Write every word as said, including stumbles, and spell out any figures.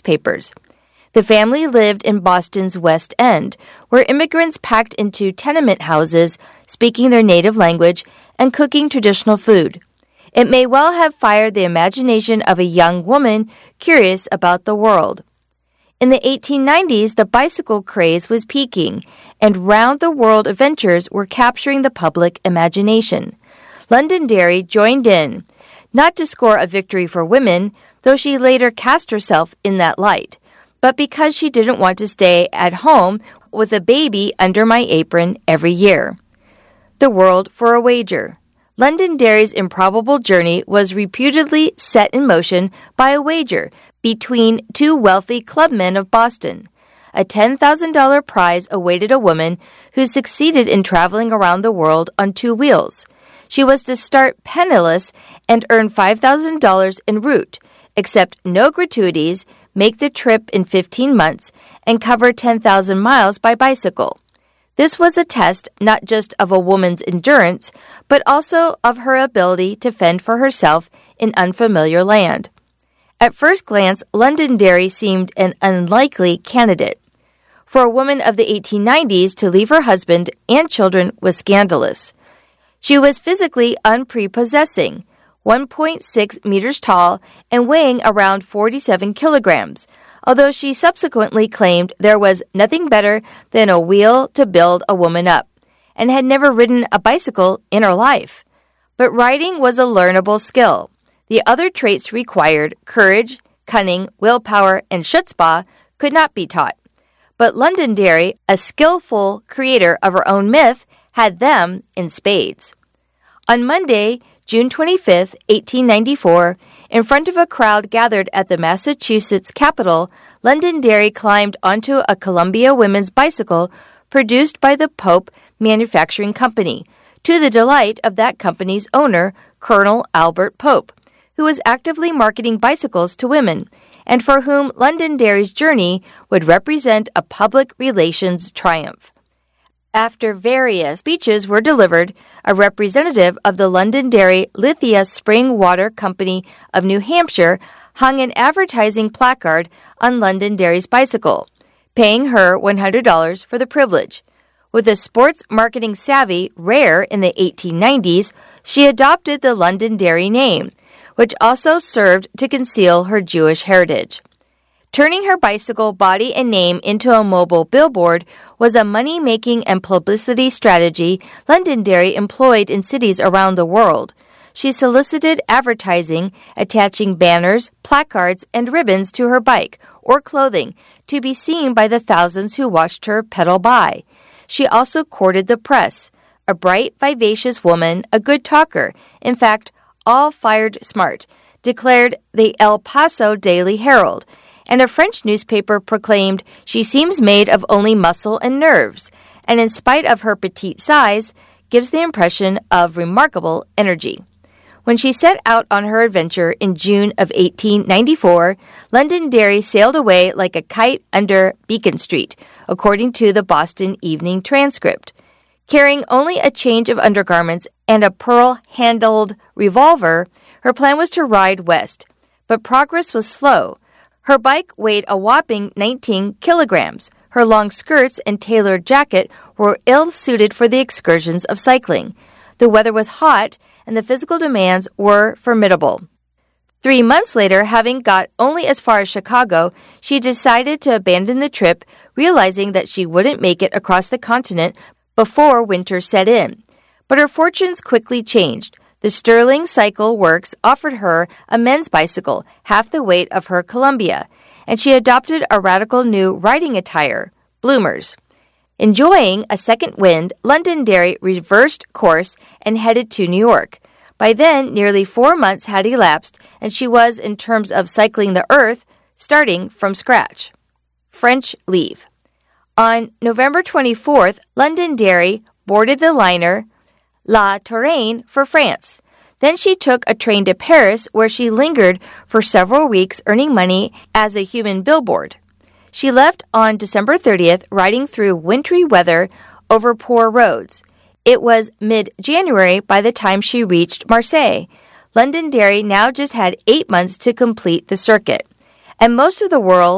newspapers. The family lived in Boston's West End, where immigrants packed into tenement houses, speaking their native language and cooking traditional food. It may well have fired the imagination of a young woman curious about the world. In the eighteen nineties, the bicycle craze was peaking, and round-the-world adventures were capturing the public imagination. Londonderry joined in, not to score a victory for women, though she later cast herself in that light, but because she didn't want to stay at home with a baby under my apron every year. The world for a wager. Londonderry's improbable journey was reputedly set in motion by a wager between two wealthy clubmen of Boston. A ten thousand dollars prize awaited a woman who succeeded in traveling around the world on two wheels. She was to start penniless and earn five thousand dollars en route, accept no gratuities, make the trip in fifteen months, and cover ten thousand miles by bicycle. This was a test not just of a woman's endurance, but also of her ability to fend for herself in unfamiliar land. At first glance, Londonderry seemed an unlikely candidate. For a woman of the eighteen nineties to leave her husband and children was scandalous. She was physically unprepossessing, one point six meters tall and weighing around forty-seven kilograms, although she subsequently claimed there was nothing better than a wheel to build a woman up, and had never ridden a bicycle in her life. But riding was a learnable skill. The other traits required, courage, cunning, willpower, and chutzpah, could not be taught. But Londonderry, a skillful creator of her own myth, had them in spades. On Monday, June twenty-fifth, eighteen ninety-four, in front of a crowd gathered at the Massachusetts Capitol, Londonderry climbed onto a Columbia women's bicycle produced by the Pope Manufacturing Company, to the delight of that company's owner, Colonel Albert Pope, who was actively marketing bicycles to women, and for whom Londonderry's journey would represent a public relations triumph. After various speeches were delivered, a representative of the Londonderry Lithia Spring Water Company of New Hampshire hung an advertising placard on Londonderry's bicycle, paying her one hundred dollars for the privilege. With a sports marketing savvy rare in the eighteen nineties, she adopted the Londonderry name, which also served to conceal her Jewish heritage. Turning her bicycle body and name into a mobile billboard was a money-making and publicity strategy Londonderry employed in cities around the world. She solicited advertising, attaching banners, placards, and ribbons to her bike or clothing to be seen by the thousands who watched her pedal by. She also courted the press, a bright, vivacious woman, a good talker, in fact, all fired smart, declared the El Paso Daily Herald, and a French newspaper proclaimed she seems made of only muscle and nerves, and in spite of her petite size, gives the impression of remarkable energy. When she set out on her adventure in June of eighteen ninety-four, Londonderry sailed away like a kite under Beacon Street, according to the Boston Evening Transcript. Carrying only a change of undergarments and a pearl-handled revolver, her plan was to ride west, but progress was slow. Her bike weighed a whopping nineteen kilograms. Her long skirts and tailored jacket were ill-suited for the excursions of cycling. The weather was hot, and the physical demands were formidable. Three months later, having got only as far as Chicago, she decided to abandon the trip, realizing that she wouldn't make it across the continent before winter set in. But her fortunes quickly changed. The Sterling Cycle Works offered her a men's bicycle, half the weight of her Columbia, and she adopted a radical new riding attire, bloomers. Enjoying a second wind, Londonderry reversed course and headed to New York. By then, nearly four months had elapsed, and she was, in terms of cycling the earth, starting from scratch. French leave. On November twenty-fourth, Londonderry boarded the liner La Touraine for France. Then she took a train to Paris, where she lingered for several weeks earning money as a human billboard. She left on December thirtieth, riding through wintry weather over poor roads. It was mid-January by the time she reached Marseille. Londonderry now just had eight months to complete the circuit, and most of the world